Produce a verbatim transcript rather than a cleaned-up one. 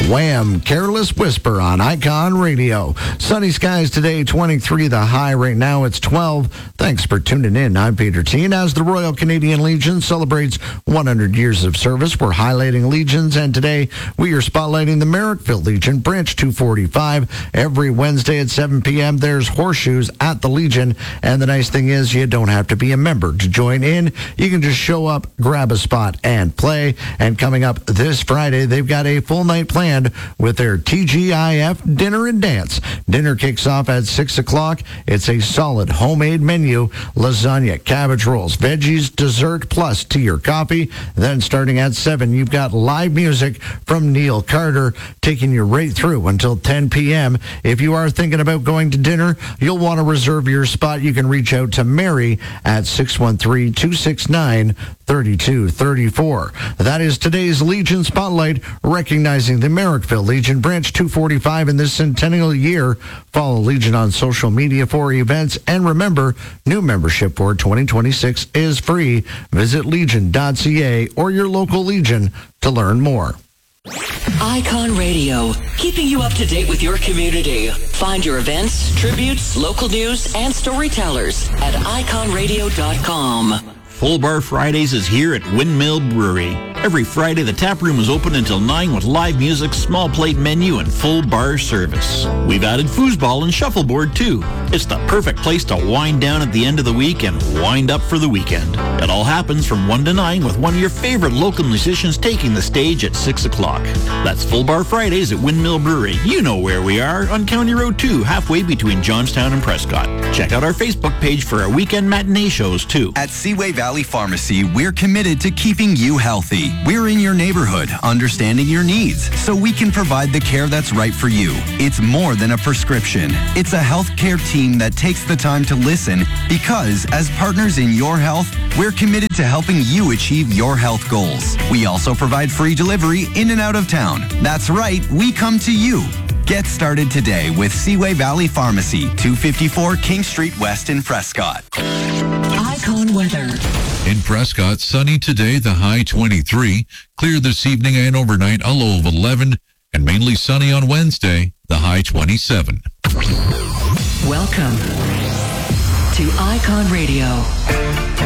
Wham! Careless Whisper on Icon Radio. Sunny skies today, twenty-three the high. Right now it's twelve. Thanks for tuning in. I'm Peter Teen. As the Royal Canadian Legion celebrates one hundred years of service, we're highlighting Legions, and today we are spotlighting the Merrickville Legion, Branch two forty-five. Every Wednesday at seven p.m. there's horseshoes at the Legion, and the nice thing is you don't have to be a member to join in. You can just show up, grab a spot, and play. And coming up this Friday, they've got a full night planned with their T G I F dinner and dance. Dinner kicks off at six o'clock. It's a solid homemade menu, lasagna, cabbage rolls, veggies, dessert, plus tea or coffee. Then starting at seven, you've got live music from Neil Carter taking you right through until ten p.m. If you are thinking about going to dinner, you'll want to reserve your spot. You can reach out to Mary at six one three, two six nine, three two three four. That is today's Legion Spotlight, recognizing the Merrickville Legion, Branch two forty-five in this centennial year. Follow Legion on social media for events, and remember, new membership for twenty twenty-six is free. Visit legion dot c a or your local Legion to learn more. Icon Radio, keeping you up to date with your community. Find your events, tributes, local news, and storytellers at icon radio dot com. Full Bar Fridays is here at Windmill Brewery. Every Friday, the tap room is open until nine with live music, small plate menu, and full bar service. We've added foosball and shuffleboard, too. It's the perfect place to wind down at the end of the week and wind up for the weekend. It all happens from one to nine with one of your favorite local musicians taking the stage at six o'clock. That's Full Bar Fridays at Windmill Brewery. You know where we are, on County Road two, halfway between Johnstown and Prescott. Check out our Facebook page for our weekend matinee shows, too. At Seaway Valley Pharmacy, we're committed to keeping you healthy. We're in your neighborhood, understanding your needs, so we can provide the care that's right for you. It's more than a prescription. It's a healthcare team that takes the time to listen, because as partners in your health, we're committed to helping you achieve your health goals. We also provide free delivery in and out of town. That's right, we come to you. Get started today with Seaway Valley Pharmacy, two fifty-four King Street West in Prescott. Icon weather. In Prescott, sunny today, the high twenty-three. Clear this evening and overnight, a low of eleven. And mainly sunny on Wednesday, the high twenty-seven. Welcome to Icon Radio.